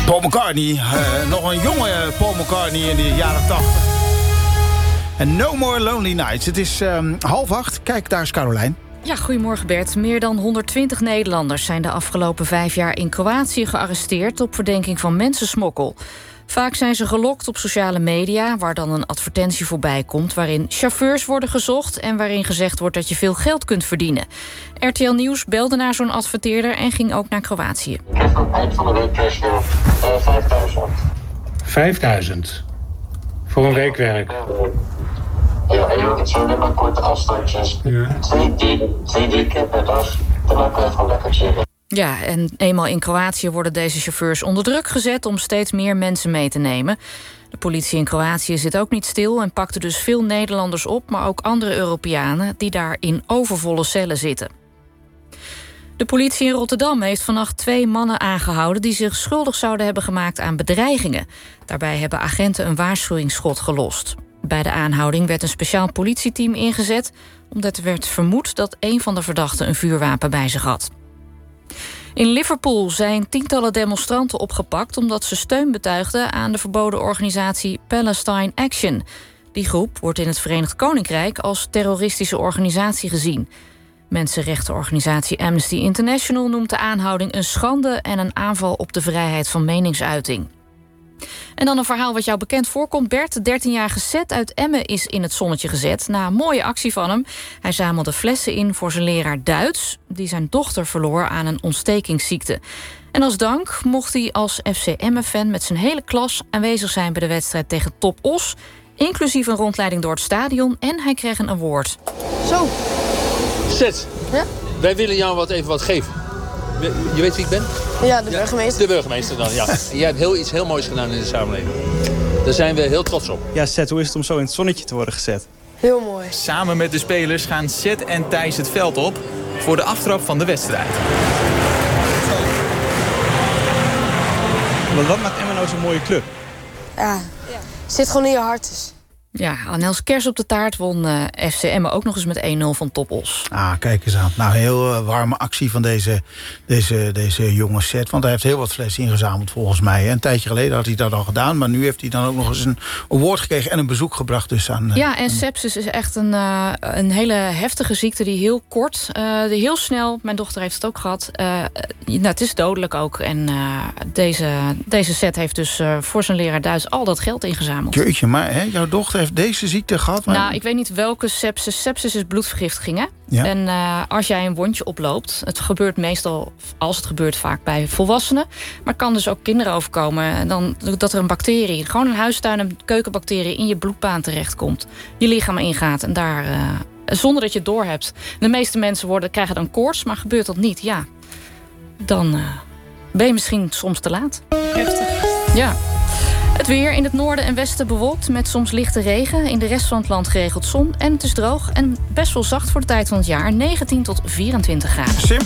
Paul McCartney, nog een jonge Paul McCartney in de jaren 80. En No More Lonely Nights. Het is 7:30. Kijk, daar is Carolijn. Ja, goedemorgen Bert. Meer dan 120 Nederlanders zijn de afgelopen 5 jaar in Kroatië gearresteerd op verdenking van mensensmokkel. Vaak zijn ze gelokt op sociale media, waar dan een advertentie voorbij komt waarin chauffeurs worden gezocht en waarin gezegd wordt dat je veel geld kunt verdienen. RTL Nieuws belde naar zo'n adverteerder en ging ook naar Kroatië. Ik heb aan het eind van de week cash voor 5.000. 5.000? Voor een weekwerk? Ja, en je moet het zo met maar korte afstandjes. Ja. 2-3 keer per dag. Dan maak je gewoon lekker chillen. Ja, en eenmaal in Kroatië worden deze chauffeurs onder druk gezet om steeds meer mensen mee te nemen. De politie in Kroatië zit ook niet stil en pakte dus veel Nederlanders op, maar ook andere Europeanen die daar in overvolle cellen zitten. De politie in Rotterdam heeft vannacht 2 mannen aangehouden die zich schuldig zouden hebben gemaakt aan bedreigingen. Daarbij hebben agenten een waarschuwingsschot gelost. Bij de aanhouding werd een speciaal politieteam ingezet, omdat er werd vermoed dat een van de verdachten een vuurwapen bij zich had. In Liverpool zijn tientallen demonstranten opgepakt omdat ze steun betuigden aan de verboden organisatie Palestine Action. Die groep wordt in het Verenigd Koninkrijk als terroristische organisatie gezien. Mensenrechtenorganisatie Amnesty International noemt de aanhouding een schande en een aanval op de vrijheid van meningsuiting. En dan een verhaal wat jou bekend voorkomt. Bert, de 13-jarige Seth uit Emmen, is in het zonnetje gezet na een mooie actie van hem. Hij zamelde flessen in voor zijn leraar Duits, die zijn dochter verloor aan een ontstekingsziekte. En als dank mocht hij als FC Emmen-fan met zijn hele klas aanwezig zijn bij de wedstrijd tegen Top Os, inclusief een rondleiding door het stadion, en hij kreeg een award. Zo. Seth, ja? Wij willen jou even wat geven. Je weet wie ik ben? Ja, de burgemeester. De burgemeester dan, ja. En jij hebt iets heel moois gedaan in de samenleving. Daar zijn we heel trots op. Ja, Seth, hoe is het om zo in het zonnetje te worden gezet? Heel mooi. Samen met de spelers gaan Seth en Thijs het veld op voor de aftrap van de wedstrijd. Maar wat maakt Emmen nou zo'n mooie club? Ja, het zit gewoon in je hart dus. Ja, Anels kers op de taart won FC Emmen ook nog eens met 1-0 van Top Os. Ah, kijk eens aan. Nou, een heel warme actie van deze jonge Seth. Want hij heeft heel wat flessen ingezameld volgens mij. Een tijdje geleden had hij dat al gedaan. Maar nu heeft hij dan ook nog eens een award gekregen en een bezoek gebracht. Dus aan, ja, en sepsis is echt een hele heftige ziekte die heel kort, die heel snel, mijn dochter heeft het ook gehad. Het is dodelijk ook. En deze Seth heeft dus voor zijn leraar Duits al dat geld ingezameld. Jeetje, maar jouw dochter heeft deze ziekte gehad? Maar... Nou, ik weet niet welke sepsis. Sepsis is bloedvergiftiging, hè? Ja. En als jij een wondje oploopt, het gebeurt meestal, als het gebeurt, vaak bij volwassenen, maar kan dus ook kinderen overkomen. Dan dat er een bacterie, gewoon een huistuin, een keukenbacterie in je bloedbaan terechtkomt, je lichaam ingaat en daar, zonder dat je het doorhebt. De meeste mensen krijgen dan koorts, maar gebeurt dat niet, ja, dan ben je misschien soms te laat. Heftig. Ja. Het weer in het noorden en westen bewolkt met soms lichte regen. In de rest van het land geregeld zon en het is droog en best wel zacht voor de tijd van het jaar. 19 tot 24 graden.